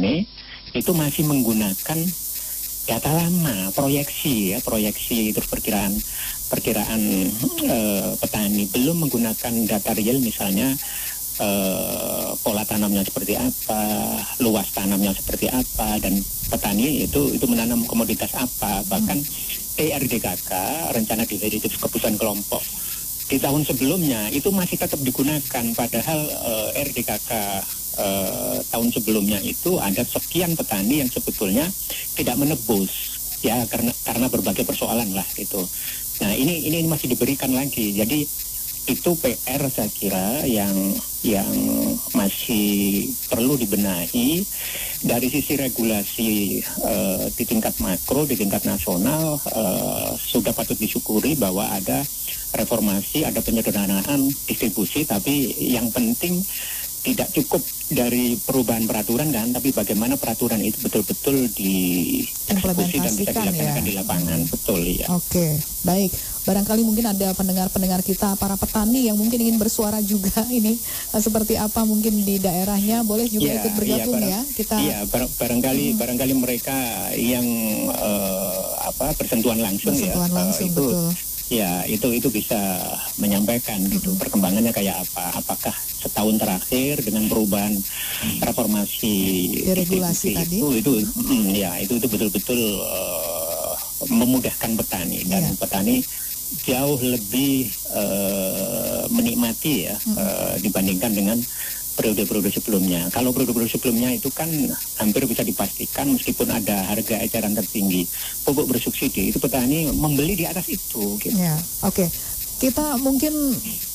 petani itu masih menggunakan data lama, proyeksi terus perkiraan petani, belum menggunakan data real, misalnya pola tanamnya seperti apa, luas tanamnya seperti apa, dan petani itu menanam komoditas apa. Bahkan RDKK, rencana definitif keputusan kelompok, di tahun sebelumnya itu masih tetap digunakan, padahal RDKK tahun sebelumnya itu ada sekian petani yang sebetulnya tidak menebus, ya, karena berbagai persoalan lah itu. Nah, ini masih diberikan lagi. Jadi itu PR saya kira yang masih perlu dibenahi dari sisi regulasi. Di tingkat makro, di tingkat nasional, sudah patut disyukuri bahwa ada reformasi, ada penyederhanaan distribusi, tapi yang penting tidak cukup dari perubahan peraturan kan, tapi bagaimana peraturan itu betul-betul dieksekusi dan bisa dilaksanakan di lapangan. Betul, ya. Oke, baik. Barangkali mungkin ada pendengar-pendengar kita, para petani yang mungkin ingin bersuara juga ini, seperti apa mungkin di daerahnya, boleh juga ikut bergabung ya. Kita barangkali mereka yang bersentuhan langsung itu, betul. Ya, itu bisa menyampaikan gitu perkembangannya kayak apa. Apakah setahun terakhir dengan perubahan reformasi regulasi tadi itu betul-betul memudahkan petani, dan petani jauh lebih menikmati ya dibandingkan dengan periode-periode sebelumnya. Kalau periode-periode sebelumnya itu kan hampir bisa dipastikan meskipun ada harga eceran tertinggi, pupuk bersubsidi, itu petani membeli di atas itu. Gitu. Ya, oke. Kita mungkin